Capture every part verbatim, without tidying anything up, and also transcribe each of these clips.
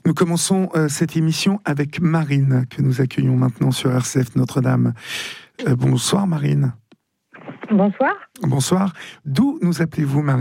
Nous commençons euh, cette émission avec Marine, que nous accueillons maintenant sur R C F Notre-Dame. Euh, bonsoir Marine. Bonsoir. Bonsoir. D'où nous appelez-vous Marine ?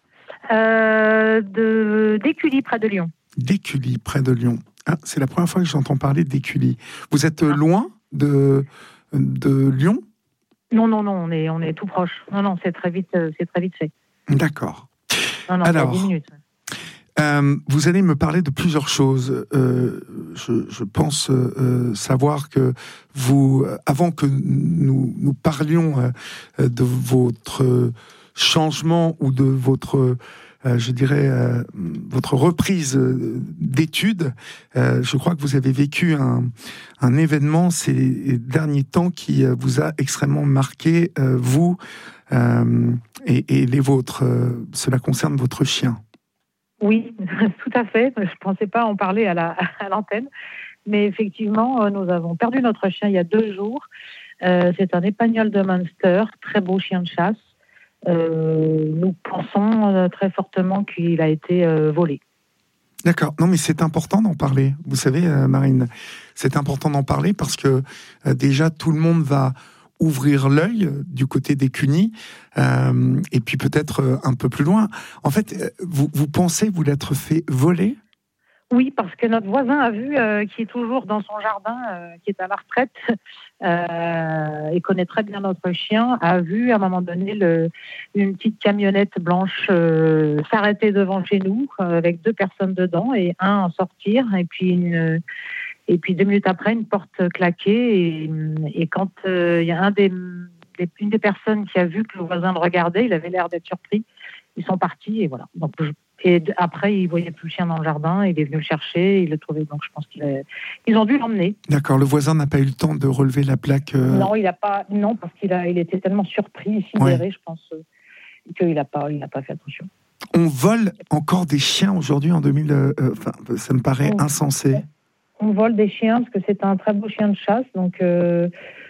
euh, de, d'Écully, près de Lyon. D'Écully, près de Lyon. Ah, c'est la première fois que j'entends parler d'Écully. Vous êtes ah. loin de, de Lyon ? Non, non, non, on est, on est tout proche. Non, non, c'est très vite, c'est très vite fait. D'accord. Non, non, Alors, c'est dix minutes. Euh, vous allez me parler de plusieurs choses. Euh, je, je pense euh, savoir que vous, avant que nous, nous parlions euh, de votre changement ou de votre, euh, je dirais, euh, votre reprise d'études, euh, je crois que vous avez vécu un, un événement ces derniers temps qui vous a extrêmement marqué, euh, vous euh, et, et les vôtres. Euh, cela concerne votre chien. Oui, tout à fait. Je ne pensais pas en parler à, la, à l'antenne. Mais effectivement, nous avons perdu notre chien il y a deux jours. Euh, c'est un Épagneul de Munster, très beau chien de chasse. Euh, nous pensons euh, très fortement qu'il a été euh, volé. D'accord. Non, mais c'est important d'en parler. Vous savez, euh, Marine, c'est important d'en parler parce que euh, déjà, tout le monde va ouvrir l'œil du côté des Cuny, euh, et puis peut-être euh, un peu plus loin. En fait, vous, vous pensez vous l'être fait voler ? Oui, parce que notre voisin a vu, euh, qui est toujours dans son jardin, euh, qui est à la retraite, euh, et connaît très bien notre chien, a vu à un moment donné le, une petite camionnette blanche euh, s'arrêter devant chez nous, euh, avec deux personnes dedans, et un en sortir, et puis une... Et puis deux minutes après, une porte claquée. Et, et quand il euh, y a un des, des, une des personnes qui a vu que le voisin le regardait, il avait l'air d'être surpris. Ils sont partis et voilà. Donc, je, et après, il voyait plus le chien dans le jardin. Il est venu le chercher, il le trouvait. Donc je pense qu'ils ont dû l'emmener. D'accord. Le voisin n'a pas eu le temps de relever la plaque. Euh... Non, il a pas. Non, parce qu'il a, il était tellement surpris, sidéré, ouais. je pense, euh, qu'il n'a pas, il n'a pas fait attention. On vole encore des chiens aujourd'hui en deux mille. Euh, enfin, ça me paraît on, insensé. On vole des chiens parce que c'est un très beau chien de chasse, donc euh,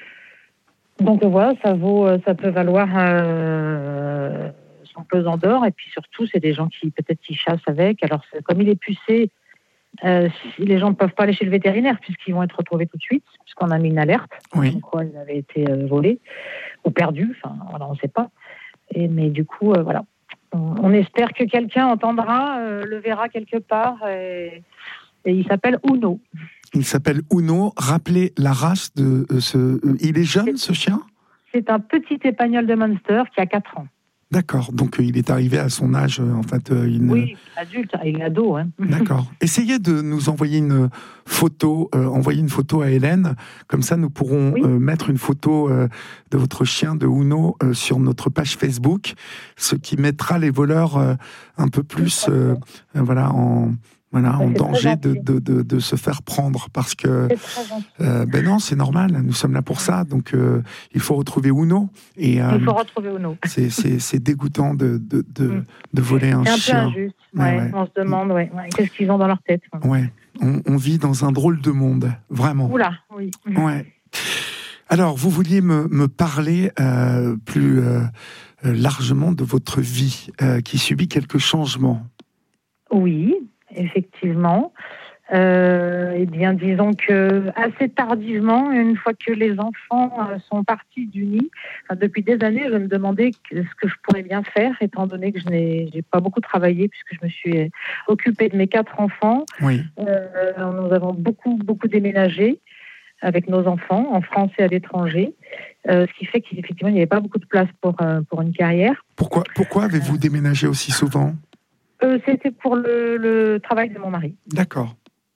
donc voilà, ça vaut, ça peut valoir euh, son pesant d'or. Et puis surtout, c'est des gens qui peut-être qui chassent avec. Alors comme il est pucé, euh, les gens ne peuvent pas aller chez le vétérinaire puisqu'ils vont être retrouvés tout de suite, puisqu'on a mis une alerte. Oui. Comme quoi, il avait été euh, volé ou perdu. Enfin, voilà, on ne sait pas. Et mais du coup, euh, voilà, on, on espère que quelqu'un entendra, euh, le verra quelque part. Et, Et il s'appelle Uno. Il s'appelle Uno. Rappelez la race de euh, ce... Euh, il est jeune, ce chien ? C'est un petit Épagneul de Munster qui a quatre ans. D'accord. Donc, euh, il est arrivé à son âge, euh, en fait. Euh, il ne... Oui, adulte. Il est ado. Hein. D'accord. Essayez de nous envoyer une photo, euh, envoyer une photo à Hélène. Comme ça, nous pourrons oui. euh, mettre une photo euh, de votre chien, de Uno, euh, sur notre page Facebook, ce qui mettra les voleurs euh, un peu plus, euh, euh, voilà, en... Voilà, en danger de, de, de, de se faire prendre parce que euh, ben non, c'est normal, nous sommes là pour ça, donc euh, il faut retrouver Uno. Et, euh, il faut retrouver Uno. C'est, c'est, c'est dégoûtant de, de, de, mm. de voler un c'est chien. C'est un peu injuste, ouais, ouais. On se demande ouais, ouais, qu'est-ce qu'ils ont dans leur tête. Ouais, ouais. On, on vit dans un drôle de monde, vraiment. Oula, oui. Ouais. Alors, vous vouliez me, me parler euh, plus euh, largement de votre vie euh, qui subit quelques changements. Oui. Effectivement. Euh, eh bien, disons que assez tardivement, une fois que les enfants euh, sont partis du nid, enfin, depuis des années, je me demandais ce que je pourrais bien faire, étant donné que je n'ai j'ai pas beaucoup travaillé puisque je me suis occupée de mes quatre enfants. Oui. Euh, nous avons beaucoup, beaucoup déménagé avec nos enfants en France et à l'étranger, euh, ce qui fait qu'effectivement, il n'y avait pas beaucoup de place pour, euh, pour une carrière. Pourquoi, pourquoi avez-vous déménagé aussi souvent ? Euh, c'était pour le, le travail de mon mari. D'accord.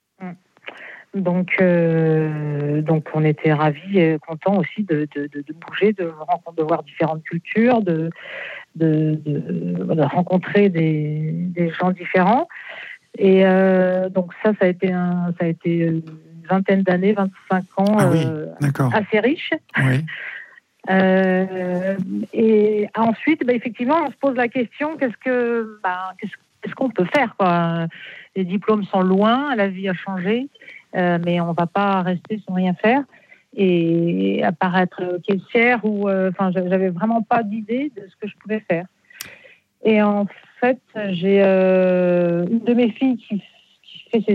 Donc, euh, donc on était ravis et contents aussi de, de, de, de bouger, de, rencontrer, de voir différentes cultures, de, de, de, de rencontrer des, des gens différents. Et euh, donc ça, ça a été un, ça a été une vingtaine d'années, vingt-cinq ans, ah oui, euh, d'accord. assez riche. Oui. Euh, et ensuite, bah, effectivement, on se pose la question qu'est-ce que, bah, qu'est-ce Qu'est-ce qu'on peut faire, quoi ? Les diplômes sont loin, la vie a changé, euh, mais on ne va pas rester sans rien faire. Et à part être caissière, ou, euh, enfin, j'avais vraiment pas d'idée de ce que je pouvais faire. Et en fait, j'ai euh, une de mes filles qui